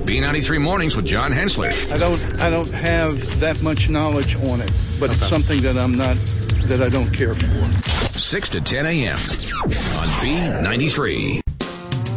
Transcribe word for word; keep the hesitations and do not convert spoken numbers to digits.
B ninety-three Mornings with John Hensley. I don't I don't have that much knowledge on it, but it's something that I'm not, that I don't care for. six to ten a.m. on B ninety-three.